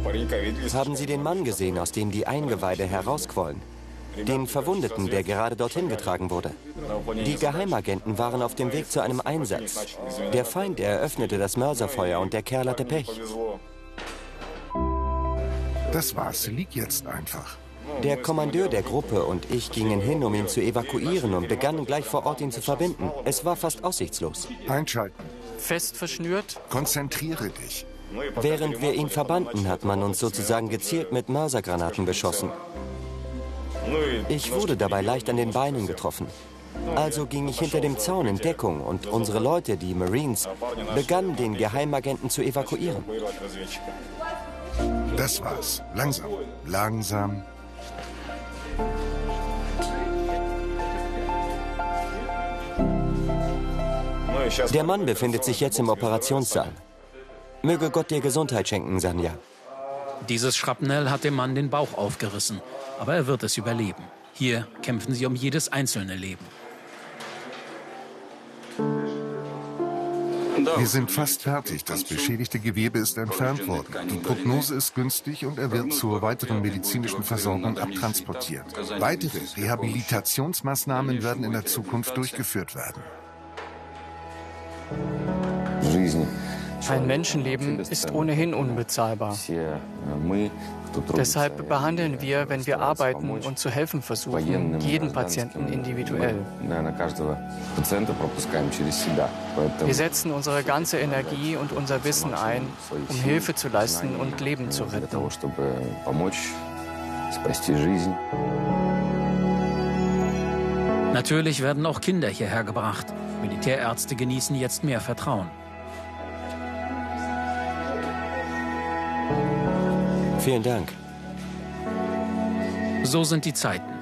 Haben Sie den Mann gesehen, aus dem die Eingeweide herausquollen? Den Verwundeten, der gerade dorthin getragen wurde. Die Geheimagenten waren auf dem Weg zu einem Einsatz. Der Feind eröffnete das Mörserfeuer und der Kerl hatte Pech. Das war's, lieg jetzt einfach. Der Kommandeur der Gruppe und ich gingen hin, um ihn zu evakuieren und begannen gleich vor Ort, ihn zu verbinden. Es war fast aussichtslos. Einschalten. Fest verschnürt? Konzentriere dich. Während wir ihn verbanden, hat man uns sozusagen gezielt mit Mörsergranaten beschossen. Ich wurde dabei leicht an den Beinen getroffen. Also ging ich hinter dem Zaun in Deckung und unsere Leute, die Marines, begannen, den Geheimagenten zu evakuieren. Das war's. Langsam. Langsam. Der Mann befindet sich jetzt im Operationssaal. Möge Gott dir Gesundheit schenken, Sanja. Dieses Schrapnell hat dem Mann den Bauch aufgerissen, aber er wird es überleben. Hier kämpfen sie um jedes einzelne Leben. Wir sind fast fertig. Das beschädigte Gewebe ist entfernt worden. Die Prognose ist günstig und er wird zur weiteren medizinischen Versorgung abtransportiert. Weitere Rehabilitationsmaßnahmen werden in der Zukunft durchgeführt werden. Ein Menschenleben ist ohnehin unbezahlbar. Deshalb behandeln wir, wenn wir arbeiten und zu helfen versuchen, jeden Patienten individuell. Wir setzen unsere ganze Energie und unser Wissen ein, um Hilfe zu leisten und Leben zu retten. Natürlich werden auch Kinder hierher gebracht. Militärärzte genießen jetzt mehr Vertrauen. Vielen Dank. So sind die Zeiten.